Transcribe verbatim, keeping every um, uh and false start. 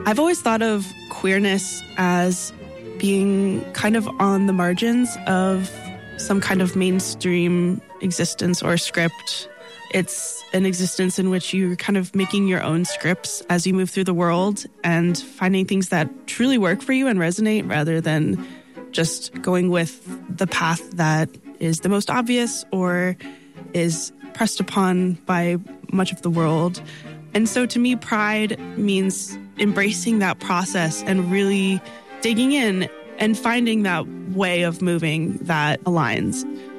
I've always thought of queerness as being kind of on the margins of some kind of mainstream existence or script. It's an existence in which you're kind of making your own scripts as you move through the world and finding things that truly work for you and resonate rather than just going with the path that is the most obvious or is pressed upon by much of the world. And so to me, pride means embracing that process and really digging in and finding that way of moving that aligns.